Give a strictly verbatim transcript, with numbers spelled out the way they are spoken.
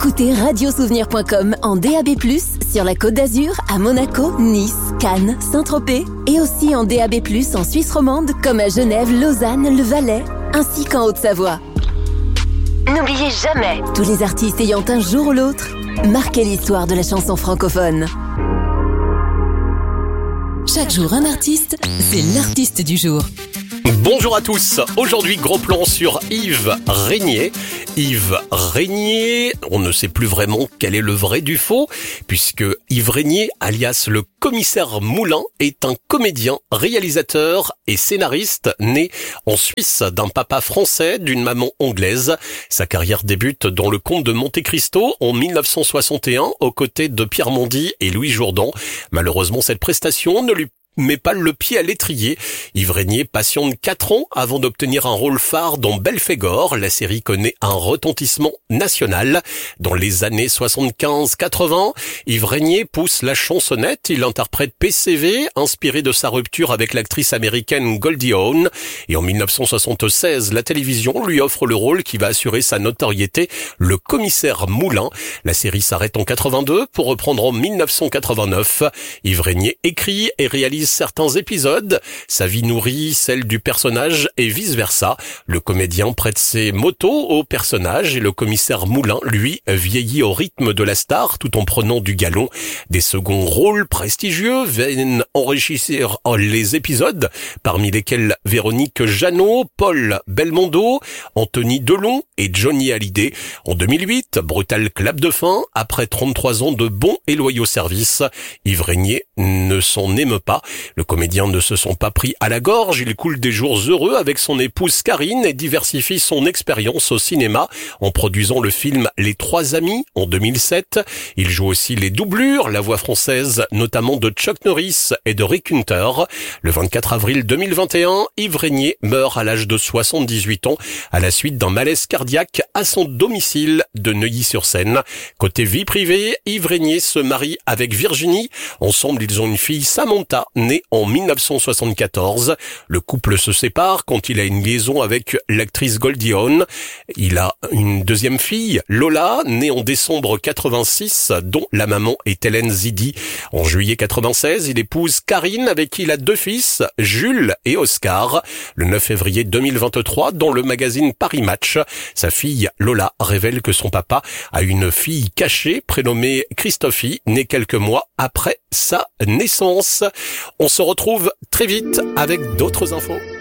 Écoutez radiosouvenir point com en D A B plus, sur la Côte d'Azur, à Monaco, Nice, Cannes, Saint-Tropez, et aussi en D A B plus en Suisse romande, comme à Genève, Lausanne, le Valais, ainsi qu'en Haute-Savoie. N'oubliez jamais, tous les artistes ayant un jour ou l'autre marqué l'histoire de la chanson francophone. Chaque jour un artiste, c'est l'artiste du jour. Bonjour à tous, aujourd'hui gros plan sur Yves Régnier. Yves Régnier, on ne sait plus vraiment quel est le vrai du faux, puisque Yves Régnier, alias le commissaire Moulin, est un comédien, réalisateur et scénariste né en Suisse d'un papa français, d'une maman anglaise. Sa carrière débute dans Le Comte de Monte Cristo en mille neuf cent soixante et un, aux côtés de Pierre Mondy et Louis Jourdan. Malheureusement, cette prestation ne lui mais pas le pied à l'étrier. Yves Régnier patiente quatre ans avant d'obtenir un rôle phare dans Belphégor. La série connaît un retentissement national. Dans les années soixante-quinze quatre-vingts, Yves Régnier pousse la chansonnette. Il interprète P C V, inspiré de sa rupture avec l'actrice américaine Goldie Hawn. Et en mille neuf cent soixante-seize, la télévision lui offre le rôle qui va assurer sa notoriété, le commissaire Moulin. La série s'arrête en quatre-vingt-deux pour reprendre en mille neuf cent quatre-vingt-neuf. Yves Régnier écrit et réalise certains épisodes, sa vie nourrit celle du personnage et vice-versa. Le comédien prête ses motos au personnage et le commissaire Moulin, lui, vieillit au rythme de la star tout en prenant du galon. Des seconds rôles prestigieux viennent enrichir les épisodes, parmi lesquels Véronique Jeannot, Paul Belmondo, Anthony Delon et Johnny Hallyday. En deux mille huit, brutal clap de fin, après trente-trois ans de bons et loyaux services. Yves Régnier ne s'en émeut pas. Le comédien ne se sent pas pris à la gorge, il coule des jours heureux avec son épouse Karine et diversifie son expérience au cinéma en produisant le film Les Trois Amis en deux mille sept. Il joue aussi les doublures, la voix française notamment de Chuck Norris et de Rick Hunter. Le vingt-quatre avril deux mille vingt et un, Yves Régnier meurt à l'âge de soixante-dix-huit ans à la suite d'un malaise cardiaque à son domicile de Neuilly-sur-Seine. Côté vie privée, Yves Régnier se marie avec Virginie. Ensemble, ils ont une fille, Samantha, né en mille neuf cent soixante-quatorze. Le couple se sépare quand il a une liaison avec l'actrice Goldie Hawn. Il a une deuxième fille, Lola, née en décembre quatre-vingt-six, dont la maman est Hélène Zidi. En juillet quatre-vingt-seize, il épouse Karine, avec qui il a deux fils, Jules et Oscar. Le neuf février deux mille vingt-trois, dans le magazine Paris Match, sa fille Lola révèle que son papa a une fille cachée prénommée Christophie, née quelques mois après sa naissance. On se retrouve très vite avec d'autres infos.